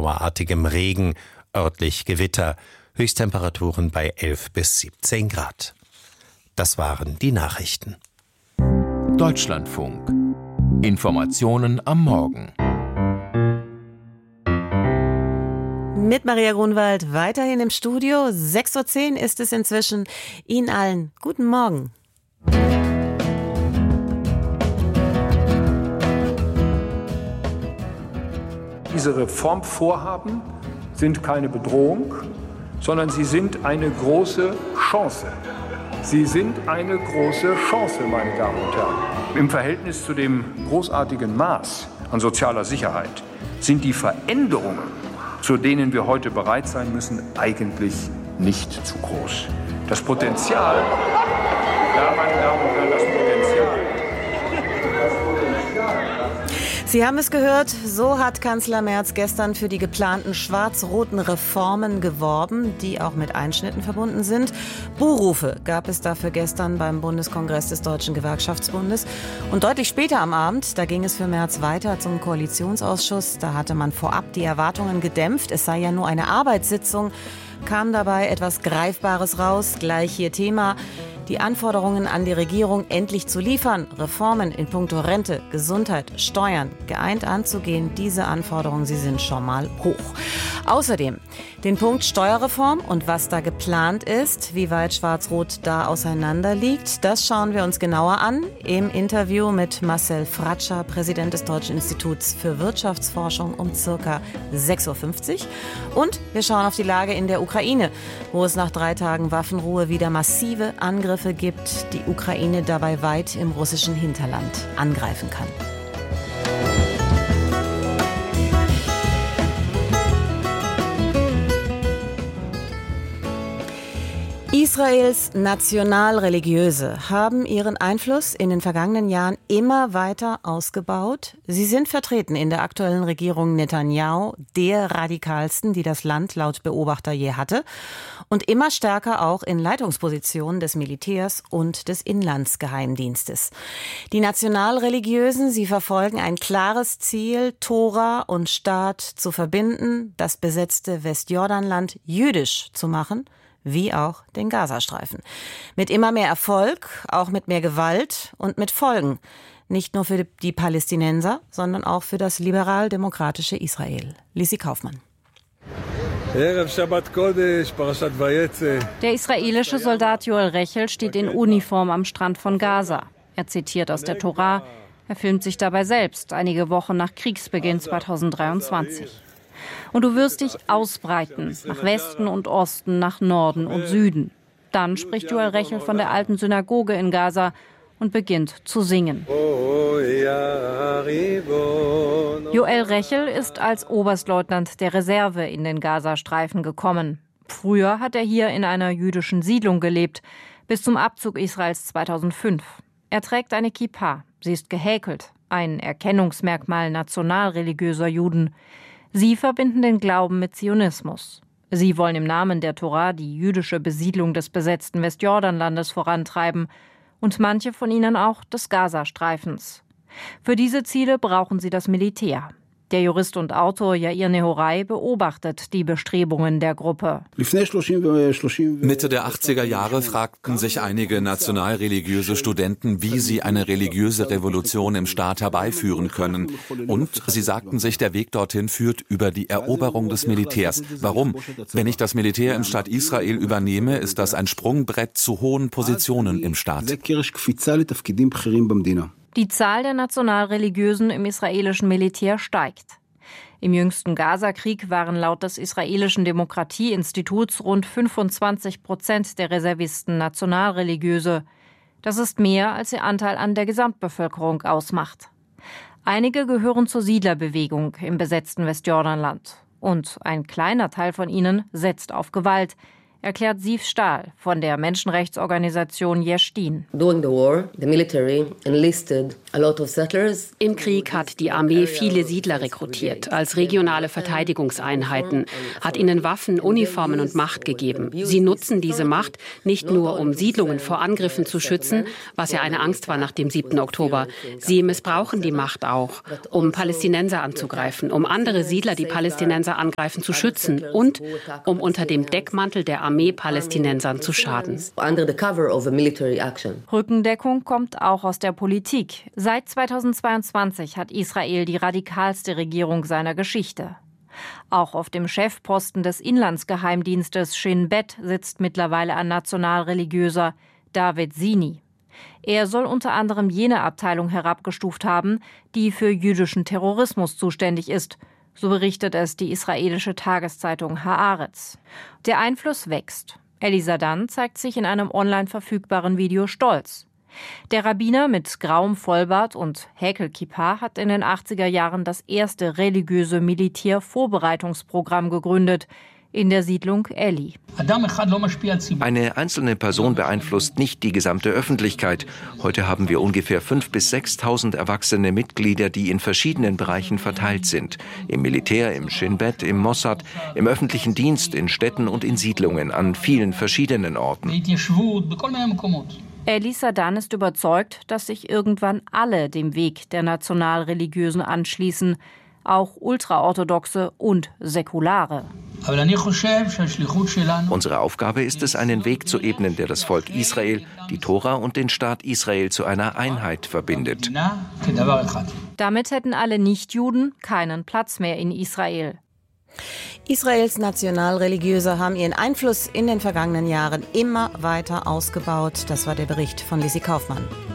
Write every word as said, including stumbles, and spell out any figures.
schauerartigem Regen, örtlich Gewitter, Höchsttemperaturen bei elf bis siebzehn Grad. Das waren die Nachrichten. Deutschlandfunk. Informationen am Morgen. Mit Maria Grunwald weiterhin im Studio. sechs Uhr zehn ist es inzwischen. Ihnen allen guten Morgen. Diese Reformvorhaben sind keine Bedrohung, sondern sie sind eine große Chance. Sie sind eine große Chance, meine Damen und Herren. Im Verhältnis zu dem großartigen Maß an sozialer Sicherheit sind die Veränderungen, zu denen wir heute bereit sein müssen, eigentlich nicht zu groß. Das Potenzial, ja, meine Damen und Herren, das Potenzial. Sie haben es gehört, so hat Kanzler Merz gestern für die geplanten schwarz-roten Reformen geworben, die auch mit Einschnitten verbunden sind. Buhrufe gab es dafür gestern beim Bundeskongress des Deutschen Gewerkschaftsbundes. Und deutlich später am Abend, da ging es für Merz weiter zum Koalitionsausschuss. Da hatte man vorab die Erwartungen gedämpft. Es sei ja nur eine Arbeitssitzung, kam dabei etwas Greifbares raus. Gleich hier Thema: die Anforderungen an die Regierung endlich zu liefern, Reformen in puncto Rente, Gesundheit, Steuern geeint anzugehen. Diese Anforderungen, sie sind schon mal hoch. Außerdem den Punkt Steuerreform und was da geplant ist, wie weit Schwarz-Rot da auseinander liegt, das schauen wir uns genauer an im Interview mit Marcel Fratscher, Präsident des Deutschen Instituts für Wirtschaftsforschung, um circa sechs Uhr fünfzig. Und wir schauen auf die Lage in der Ukraine, wo es nach drei Tagen Waffenruhe wieder massive Angriffe gibt, die Ukraine dabei weit im russischen Hinterland angreifen kann. Israels Nationalreligiöse haben ihren Einfluss in den vergangenen Jahren immer weiter ausgebaut. Sie sind vertreten in der aktuellen Regierung Netanyahu, der radikalsten, die das Land laut Beobachter je hatte, und immer stärker auch in Leitungspositionen des Militärs und des Inlandsgeheimdienstes. Die Nationalreligiösen, sie verfolgen ein klares Ziel, Tora und Staat zu verbinden, das besetzte Westjordanland jüdisch zu machen, wie auch den Gazastreifen. Mit immer mehr Erfolg, auch mit mehr Gewalt und mit Folgen. Nicht nur für die Palästinenser, sondern auch für das liberal-demokratische Israel. Lissi Kaufmann. Der israelische Soldat Joel Rechel steht in Uniform am Strand von Gaza. Er zitiert aus der Tora. Er filmt sich dabei selbst, einige Wochen nach Kriegsbeginn zweitausenddreiundzwanzig. Und du wirst dich ausbreiten, nach Westen und Osten, nach Norden und Süden. Dann spricht Joel Rechel von der alten Synagoge in Gaza und beginnt zu singen. Joel Rechel ist als Oberstleutnant der Reserve in den Gazastreifen gekommen. Früher hat er hier in einer jüdischen Siedlung gelebt, bis zum Abzug Israels zweitausendfünf. Er trägt eine Kippa, sie ist gehäkelt, ein Erkennungsmerkmal nationalreligiöser Juden. Sie verbinden den Glauben mit Zionismus. Sie wollen im Namen der Tora die jüdische Besiedlung des besetzten Westjordanlandes vorantreiben und manche von ihnen auch des Gazastreifens. Für diese Ziele brauchen sie das Militär. Der Jurist und Autor Yair Nehorai beobachtet die Bestrebungen der Gruppe. Mitte der achtziger Jahre fragten sich einige nationalreligiöse Studenten, wie sie eine religiöse Revolution im Staat herbeiführen können. Und sie sagten sich, der Weg dorthin führt über die Eroberung des Militärs. Warum? Wenn ich das Militär im Staat Israel übernehme, ist das ein Sprungbrett zu hohen Positionen im Staat. Die Zahl der Nationalreligiösen im israelischen Militär steigt. Im jüngsten Gaza-Krieg waren laut des israelischen Demokratieinstituts rund fünfundzwanzig Prozent der Reservisten Nationalreligiöse. Das ist mehr, als ihr Anteil an der Gesamtbevölkerung ausmacht. Einige gehören zur Siedlerbewegung im besetzten Westjordanland. Und ein kleiner Teil von ihnen setzt auf Gewalt, erklärt Siv Stahl von der Menschenrechtsorganisation Yesh Din. During the war, the military enlisted Im Krieg hat die Armee viele Siedler rekrutiert als regionale Verteidigungseinheiten, hat ihnen Waffen, Uniformen und Macht gegeben. Sie nutzen diese Macht nicht nur, um Siedlungen vor Angriffen zu schützen, was ja eine Angst war nach dem siebten Oktober. Sie missbrauchen die Macht auch, um Palästinenser anzugreifen, um andere Siedler, die Palästinenser angreifen, zu schützen und um unter dem Deckmantel der Armee Palästinensern zu schaden. Rückendeckung kommt auch aus der Politik. Seit zweitausendzweiundzwanzig hat Israel die radikalste Regierung seiner Geschichte. Auch auf dem Chefposten des Inlandsgeheimdienstes Shin Bet sitzt mittlerweile ein nationalreligiöser, David Zini. Er soll unter anderem jene Abteilung herabgestuft haben, die für jüdischen Terrorismus zuständig ist. So berichtet es die israelische Tageszeitung Haaretz. Der Einfluss wächst. Eli Sadan zeigt sich in einem online verfügbaren Video stolz. Der Rabbiner mit grauem Vollbart und Häkelkippa hat in den achtziger Jahren das erste religiöse Militärvorbereitungsprogramm gegründet in der Siedlung Eli. Eine einzelne Person beeinflusst nicht die gesamte Öffentlichkeit. Heute haben wir ungefähr fünftausend bis sechstausend erwachsene Mitglieder, die in verschiedenen Bereichen verteilt sind. Im Militär, im Shin Bet, im Mossad, im öffentlichen Dienst, in Städten und in Siedlungen an vielen verschiedenen Orten. Eli Sadan ist überzeugt, dass sich irgendwann alle dem Weg der Nationalreligiösen anschließen, auch Ultraorthodoxe und Säkulare. Unsere Aufgabe ist es, einen Weg zu ebnen, der das Volk Israel, die Tora und den Staat Israel zu einer Einheit verbindet. Damit hätten alle Nichtjuden keinen Platz mehr in Israel. Israels Nationalreligiöse haben ihren Einfluss in den vergangenen Jahren immer weiter ausgebaut. Das war der Bericht von Lisi Kaufmann.